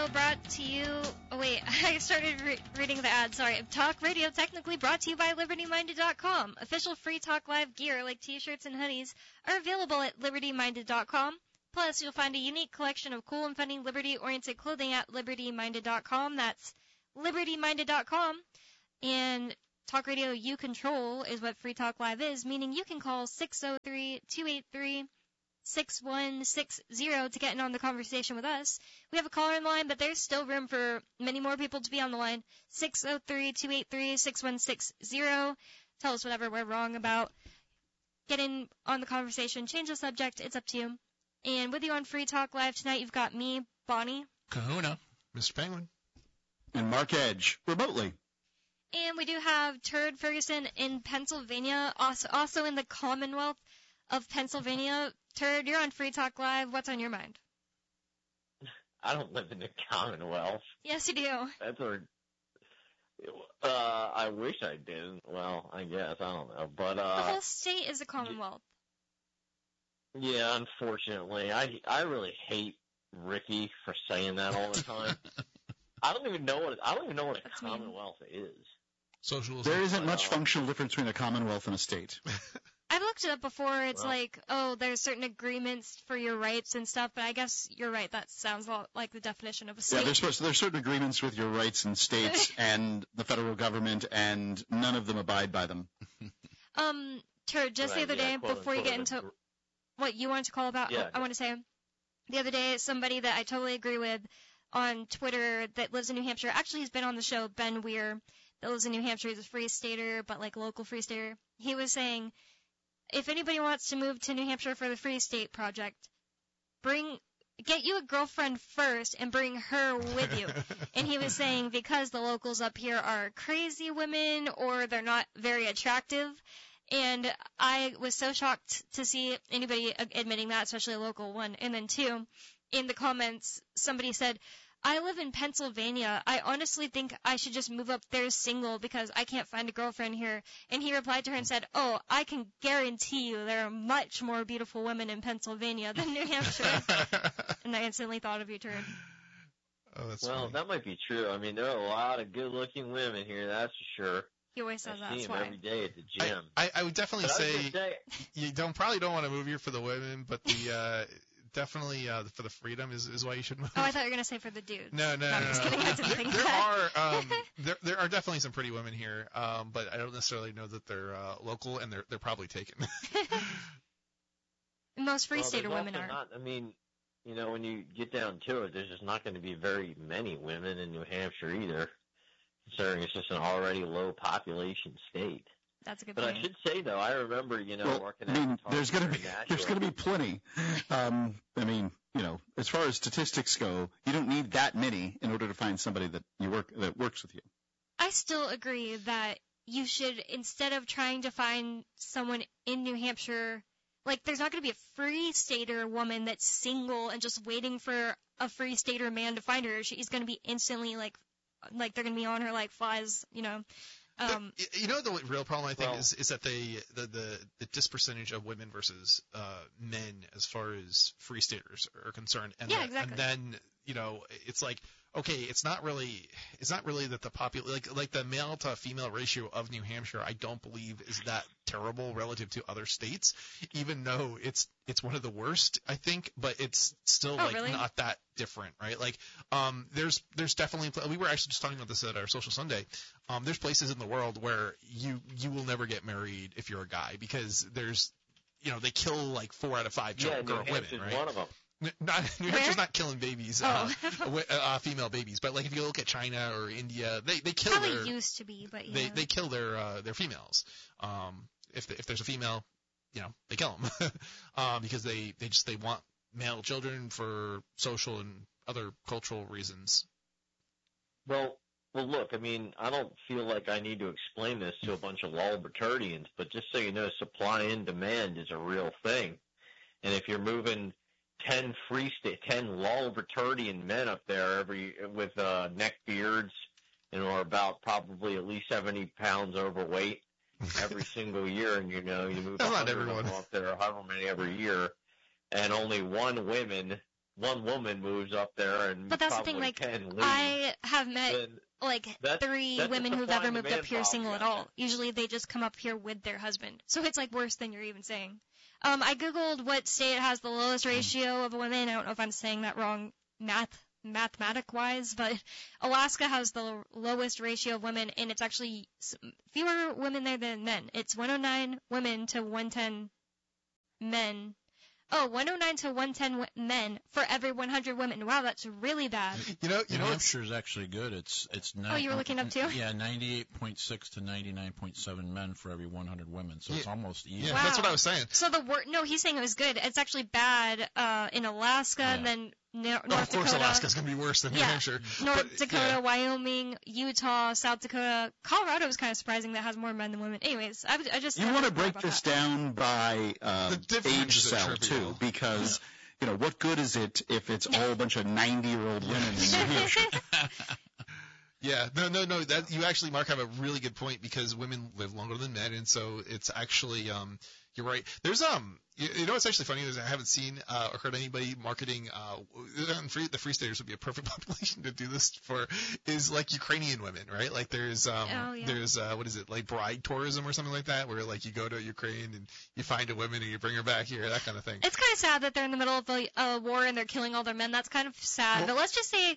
Brought to you. Oh wait, I started reading the ad. Sorry. Talk Radio technically brought to you by LibertyMinded.com. Official Free Talk Live gear like T-shirts and hoodies are available at LibertyMinded.com. Plus, you'll find a unique collection of cool and funny liberty-oriented clothing at LibertyMinded.com. That's LibertyMinded.com. And Talk Radio You Control is what Free Talk Live is, meaning you can call 603-283-6160 to get in on the conversation with us. We have a caller in the line, but there's still room for many more people to be on the line. 603-283-6160. Tell us whatever we're wrong about. Get in on the conversation. Change the subject. It's up to you. And with you on Free Talk Live tonight, you've got me, Bonnie. Kahuna. Mr. Penguin. And Mark Edge, remotely. And we do have Turd Ferguson in Pennsylvania, also in the Commonwealth of Pennsylvania. Turd, you're on Free Talk Live. What's on your mind? I don't live in the Commonwealth. Yes, you do. That's where. I wish I did. Well, I guess I don't know, but the whole state is a Commonwealth. Yeah, unfortunately, I really hate Ricky for saying that all the time. I don't even know what a That's Commonwealth is. Socialism. There isn't much functional difference between a Commonwealth and a state. I've looked it up before. It's there's certain agreements for your rights and stuff, but I guess you're right. That sounds a lot like the definition of a state. Yeah, there's certain agreements with your rights in states and the federal government, and none of them abide by them. Turd, just the other day, before you get into what you wanted to call about, I want to say, the other day, somebody that I totally agree with on Twitter that lives in New Hampshire, actually he's been on the show, Ben Weir, that lives in New Hampshire. He's a free stater, but like local free stater. He was saying, if anybody wants to move to New Hampshire for the Free State Project, get you a girlfriend first and bring her with you. And he was saying because the locals up here are crazy women or they're not very attractive. And I was so shocked to see anybody admitting that, especially a local one. And then two, in the comments, somebody said, I live in Pennsylvania. I honestly think I should just move up there single because I can't find a girlfriend here. And he replied to her and said, oh, I can guarantee you there are much more beautiful women in Pennsylvania than New Hampshire. And I instantly thought of you, Turd. Oh, that's well, funny. that might be true. I mean, there are a lot of good-looking women here, that's for sure. He always says I see that's them why. every day at the gym. I would definitely say you probably don't want to move here for the women, but the definitely for the freedom is why you should move. Oh, I thought you were going to say for the dudes. No. I'm just kidding. I didn't think there that. there are definitely some pretty women here, but I don't necessarily know that they're local, and they're probably taken. Most free stater women are. Not, I mean, you know, when you get down to it, there's just not going to be very many women in New Hampshire either, considering it's just an already low population state. That's a good point. But I should say, though, I remember, working at there's going to be plenty. I mean, as far as statistics go, you don't need that many in order to find somebody that works with you. I still agree that you should, instead of trying to find someone in New Hampshire, like there's not going to be a free stater woman that's single and just waiting for a free stater man to find her. She's going to be instantly like they're going to be on her like flies, The real problem I think is that the dispercentage of women versus men as far as free staters are concerned, and exactly. And then it's like, okay, it's not really that the like the male to female ratio of New Hampshire, I don't believe is that terrible relative to other states, even though it's one of the worst, I think, but it's still really? Not that different, right? Like there's definitely, we were actually just talking about this at our Social Sunday. There's places in the world where you will never get married if you're a guy because there's they kill like 4 out of 5 women, right? One of them. New Hampshire's not killing babies, female babies, but like if you look at China or India, they kill probably used to be, but yeah. They kill their females. If there's a female, they kill them because they want male children for social and other cultural reasons. Well, look, I mean, I don't feel like I need to explain this to a bunch of Lolbertardians, but just so you know, supply and demand is a real thing. And if you're moving 10 Lolbertardian men up there with neck beards and are about probably at least 70 pounds overweight every single year, and you move That's not everyone up there, however many every year, and only one woman one woman moves up there and but that's the thing, like, 10 leave, I have met like 3 women who've ever moved up here single at all. Usually they just come up here with their husband. So it's like worse than you're even saying. I googled what state has the lowest ratio of women. I don't know if I'm saying that wrong mathematic wise, but Alaska has the lowest ratio of women, and it's actually fewer women there than men. It's 109 women to 110 men. Oh, 109 to 110 men for every 100 women. Wow, that's really bad. New Hampshire is actually good. It's Oh, you were looking up too? Yeah, 98.6 to 99.7 men for every 100 women. So it's almost even. Yeah, wow. That's what I was saying. So no, he's saying it was good. It's actually bad in Alaska, and then North Dakota. Of course, Alaska's going to be worse than New Hampshire. North Dakota, Wyoming, Utah, South Dakota. Colorado is kind of surprising that has more men than women. Anyways, I just... You want to break this down by age cell, too, because, what good is it if it's all a bunch of 90-year-old women in New Hampshire? Yeah, no. That you actually, Mark, have a really good point because women live longer than men, and so it's actually you're right. There's it's actually funny is I haven't seen or heard anybody marketing the Free Staters would be a perfect population to do this for is like Ukrainian women, right? Like there's there's what is it, like bride tourism or something like that, where like you go to Ukraine and you find a woman and you bring her back here, that kind of thing. It's kind of sad that they're in the middle of a war and they're killing all their men. That's kind of sad. But let's just say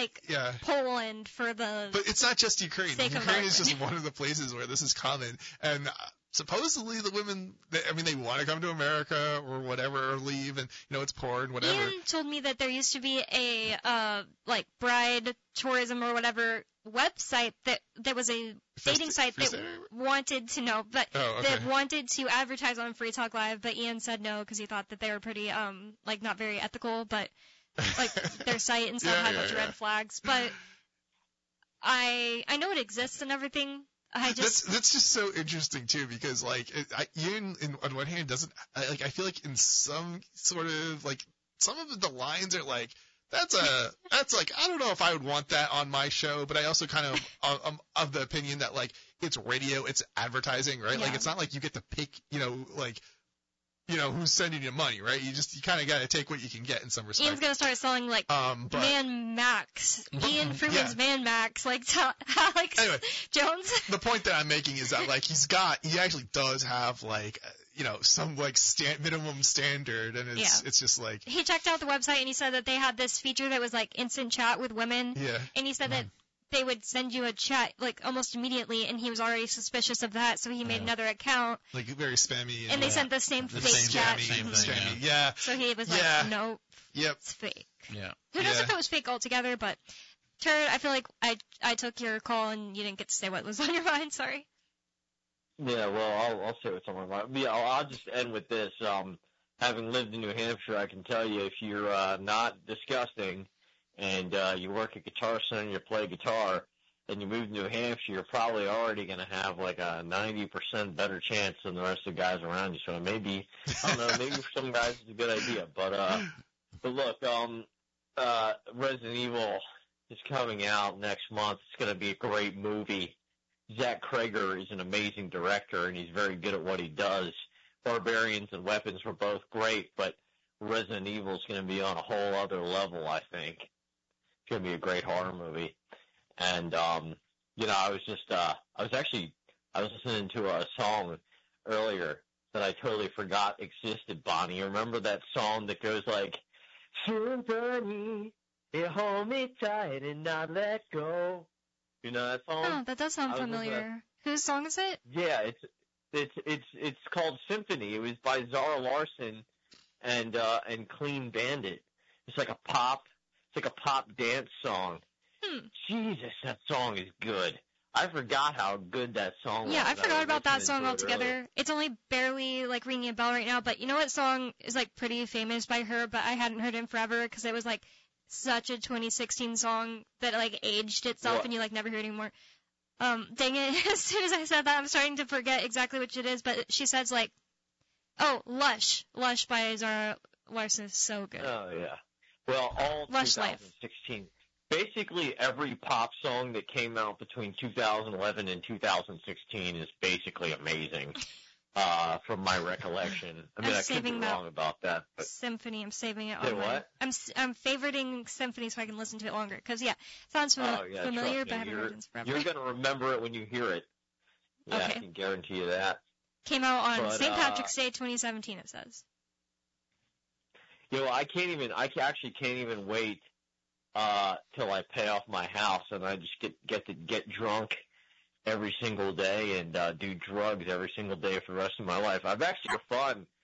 Poland for the. But it's not just Ukraine. Ukraine is just one of the places where this is common, and supposedly the women, they want to come to America or whatever, or leave, and it's porn, whatever. Ian told me that there used to be a bride tourism or whatever website that there was a dating site that wanted to know, but that wanted to advertise on Free Talk Live, but Ian said no because he thought that they were pretty not very ethical, but like their site and stuff had a bunch of red flags. But I know it exists and everything. That's just so interesting too, because Ian on one hand doesn't I feel like in some sort of some of the lines are like that's I don't know if I would want that on my show, but I also kind of the opinion that it's radio, it's advertising, right? Yeah. It's not like you get to pick who's sending you money, right? You kind of got to take what you can get in some respect. Ian's going to start selling, Man Max. Ian Freeman's Man Max, Alex anyway, Jones. The point that I'm making is that, he actually does have, some, minimum standard, and it's just He checked out the website, and he said that they had this feature that was, instant chat with women. Yeah. And he said that they would send you a chat almost immediately, and he was already suspicious of that, so he made another account. Very spammy. And they sent the same fake chat. Same thing, yeah. So he was nope, it's fake. Yeah. Who knows if it was fake altogether? But Turd, I feel like I took your call and you didn't get to say what was on your mind. Sorry. Yeah, well, I'll say what's on my mind. Yeah, I'll just end with this. Having lived in New Hampshire, I can tell you if you're not disgusting and you work at Guitar Center and you play guitar, and you move to New Hampshire, you're probably already going to have a 90% better chance than the rest of the guys around you. So maybe, I don't know, maybe for some guys it's a good idea. But look, Resident Evil is coming out next month. It's going to be a great movie. Zach Krager is an amazing director, and he's very good at what he does. Barbarians and Weapons were both great, but Resident Evil is going to be on a whole other level, I think. It's going to be a great horror movie. And, I was listening to a song earlier that I totally forgot existed, Bonnie. You remember that song that goes Symphony, you hold me tight and not let go. You know that song? Oh, that does sound familiar. Whose song is it? Yeah, it's called Symphony. It was by Zara Larsson and Clean Bandit. It's like a pop dance song. Jesus, that song is good. I forgot how good that song was. Yeah, I forgot about that song altogether. It's only barely ringing a bell right now, but you know what song is pretty famous by her, but I hadn't heard it in forever because it was such a 2016 song that aged itself and you never hear it anymore. Dang it, as soon as I said that, I'm starting to forget exactly which it is, but she says Lush. Lush by Zara Larsson is so good. Oh, yeah. Well, all Lush 2016. Life. Basically, every pop song that came out between 2011 and 2016 is basically amazing. from my recollection. I mean, I could be wrong about that. But Symphony, I'm saving it. Say what? I'm favoriting Symphony so I can listen to it longer. Because yeah, it sounds familiar, but I haven't heard it forever. You're gonna remember it when you hear it. Yeah, okay. I can guarantee you that. Came out on St. Patrick's Day 2017. It says. You know, I actually can't even wait till I pay off my house and I just get drunk every single day and do drugs every single day for the rest of my life. I've actually had fun